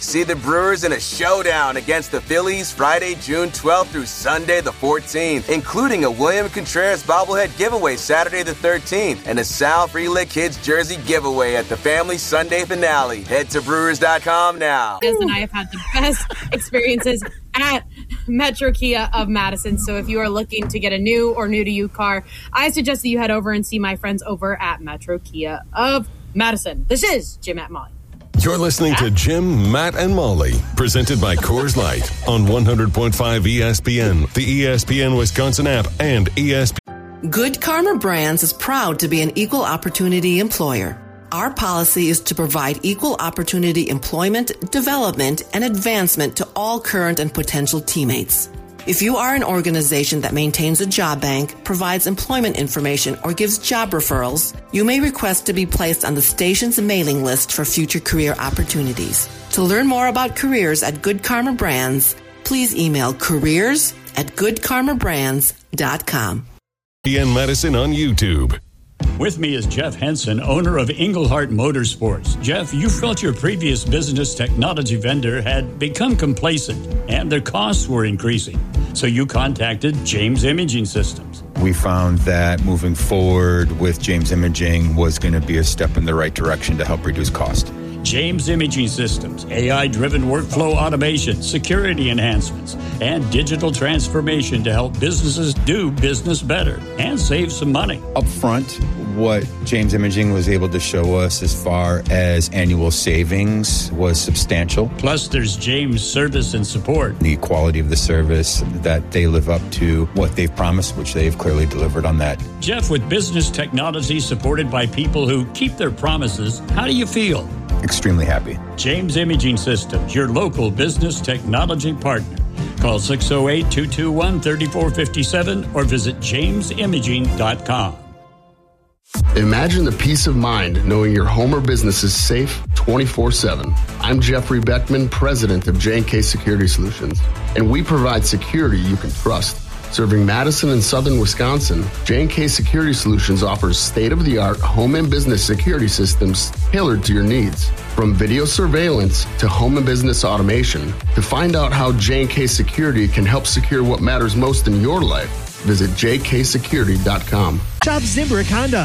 See the Brewers in a showdown against the Phillies Friday, June 12th through Sunday the 14th, including a William Contreras bobblehead giveaway Saturday the 13th and a Sal Frelick Kids jersey giveaway at the family Sunday finale. Head to Brewers.com now. And I have had the best experiences at Metro Kia of Madison. So if you are looking to get a new or new to you car, I suggest that you head over and see my friends over at Metro Kia of Madison. This is Jim, Matt, Molly. You're listening to Jim, Matt, and Molly, presented by Coors Light on 100.5 ESPN, the ESPN Wisconsin app, and ESPN. Good Karma Brands is proud to be an equal opportunity employer. Our policy is to provide equal opportunity employment, development, and advancement to all current and potential teammates. If you are an organization that maintains a job bank, provides employment information, or gives job referrals, you may request to be placed on the station's mailing list for future career opportunities. To learn more about careers at Good Karma Brands, please email careers@goodkarmabrands.com. ESPN Madison on YouTube. With me is Jeff Henson, owner of Englehart Motorsports. Jeff, you felt your previous business technology vendor had become complacent and their costs were increasing. So you contacted James Imaging Systems. We found that moving forward with James Imaging was going to be a step in the right direction to help reduce cost. James Imaging Systems, AI-driven workflow automation, security enhancements, and digital transformation to help businesses do business better and save some money. Up front, what James Imaging was able to show us as far as annual savings was substantial. Plus, there's James Service and Support. The quality of the service, that they live up to what they've promised, which they've clearly delivered on that. Jeff, with business technology supported by people who keep their promises, how do you feel? Extremely happy. James Imaging Systems, your local business technology partner. Call 608-221-3457 or visit jamesimaging.com. Imagine the peace of mind knowing your home or business is safe 24/7. I'm Jeffrey Beckman, president of J&K Security Solutions, and we provide security you can trust. Serving Madison and southern Wisconsin, J&K Security Solutions offers state-of-the-art home and business security systems tailored to your needs. From video surveillance to home and business automation, to find out how J&K Security can help secure what matters most in your life, visit jksecurity.com. Shop Zimbrick Honda.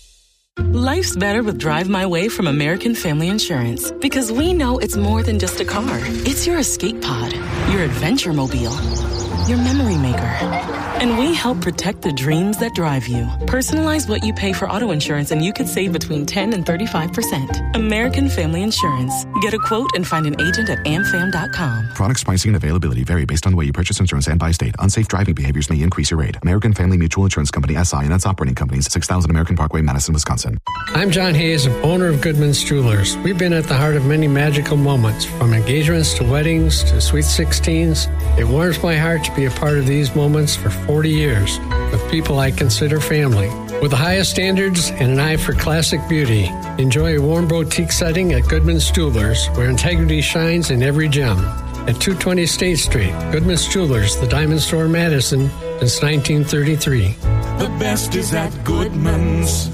Life's better with Drive My Way from American Family Insurance, because we know it's more than just a car. It's your escape pod, your adventure mobile, your memory maker. And we help protect the dreams that drive you. Personalize what you pay for auto insurance and you could save between 10 and 35%. American Family Insurance. Get a quote and find an agent at amfam.com. Products, pricing, and availability vary based on the way you purchase insurance and by state. Unsafe driving behaviors may increase your rate. American Family Mutual Insurance Company, SI, and its operating companies, 6000 American Parkway, Madison, Wisconsin. I'm John Hayes, owner of Goodman's Jewelers. We've been at the heart of many magical moments, from engagements to weddings to sweet 16s. It warms my heart to be a part of these moments for 40 years with people I consider family. With the highest standards and an eye for classic beauty, enjoy a warm boutique setting at Goodman's Jewelers, where integrity shines in every gem. At 220 State Street, Goodman's Jewelers, the Diamond Store, Madison, since 1933. The best is at Goodman's.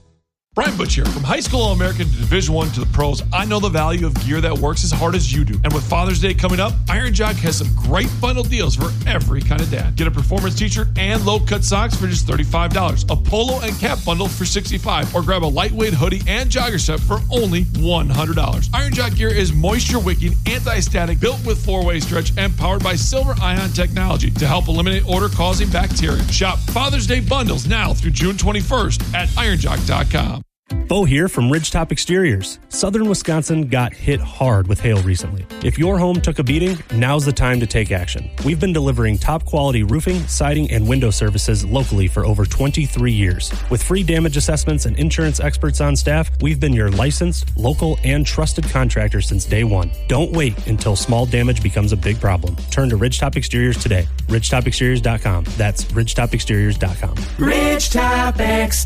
Brian Butch here. From high school All-American to Division I to the pros, I know the value of gear that works as hard as you do. And with Father's Day coming up, Iron Jock has some great bundle deals for every kind of dad. Get a performance t-shirt and low-cut socks for just $35, a polo and cap bundle for $65, or grab a lightweight hoodie and jogger set for only $100. Iron Jock gear is moisture-wicking, anti-static, built with 4-way stretch, and powered by Silver Ion technology to help eliminate odor-causing bacteria. Shop Father's Day bundles now through June 21st at ironjock.com. Bo here from Ridgetop Exteriors. Southern Wisconsin got hit hard with hail recently. If your home took a beating, now's the time to take action. We've been delivering top quality roofing, siding, and window services locally for over 23 years. With free damage assessments and insurance experts on staff, we've been your licensed, local, and trusted contractor since day one. Don't wait until small damage becomes a big problem. Turn to Ridgetop Exteriors today. RidgetopExteriors.com. That's RidgetopExteriors.com. Ridgetop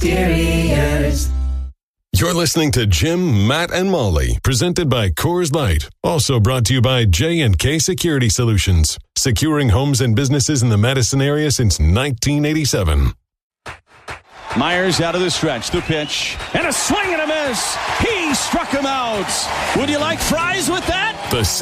Exteriors. You're listening to Jim, Matt, and Molly, presented by Coors Light. Also brought to you by J&K Security Solutions, securing homes and businesses in the Madison area since 1987. Myers out of the stretch, the pitch, and a swing and a miss. He struck him out. Would you like fries with that? The